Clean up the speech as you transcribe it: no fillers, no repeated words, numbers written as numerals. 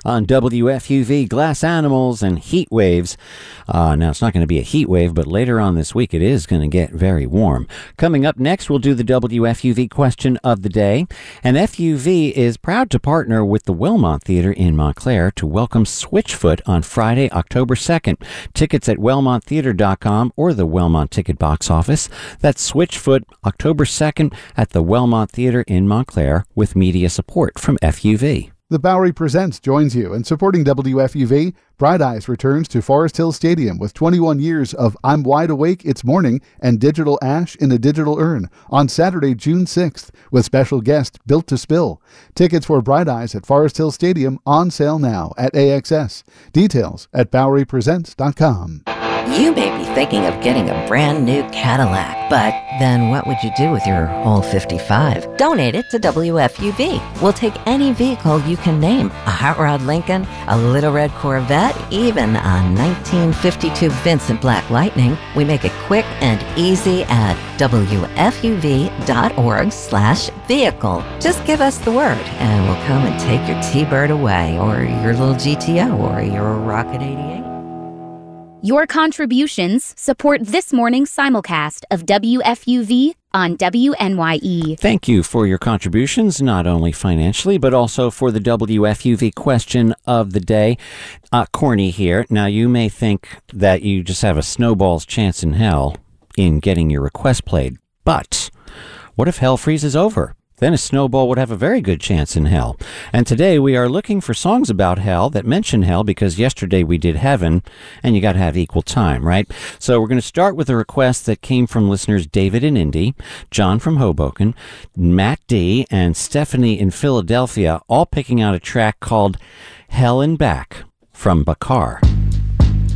on WFUV, Glass Animals and Heat Waves. Now, it's not going to be a heat wave, but later on this week it is going to get very warm. Coming up next, we'll do the WFUV question of the day. And FUV is proud to partner with the Wellmont Theater in Montclair to welcome Switchfoot on Friday, October 2nd. Tickets at wellmonttheater.com or the Wellmont Ticket Box Office. That's Switchfoot, October 2nd at the Wellmont Theater in Montclair with media support from FUV. The Bowery Presents joins you in supporting WFUV. Bright Eyes returns to Forest Hill Stadium with 21 years of I'm Wide Awake, It's Morning and Digital Ash in a Digital Urn on Saturday, June 6th with special guest Built to Spill. Tickets for Bright Eyes at Forest Hill Stadium on sale now at AXS. Details at BoweryPresents.com. You may be thinking of getting a brand new Cadillac, but then what would you do with your old 55? Donate it to WFUV. We'll take any vehicle you can name. A Hot Rod Lincoln, a Little Red Corvette, even a 1952 Vincent Black Lightning. We make it quick and easy at WFUV.org/vehicle. Just give us the word and we'll come and take your T-Bird away, or your little GTO, or your Rocket 88. Your contributions support this morning's simulcast of WFUV on WNYE. Thank you for your contributions, not only financially, but also for the WFUV question of the day. Corny here. Now, you may think that you just have a snowball's chance in hell in getting your request played. But what if hell freezes over? Then a snowball would have a very good chance in hell. And today we are looking for songs about hell that mention hell, because yesterday we did heaven, and you got to have equal time, right? So we're going to start with a request that came from listeners David in Indy, John from Hoboken, Matt D, and Stephanie in Philadelphia, all picking out a track called Hell and Back from Bakar.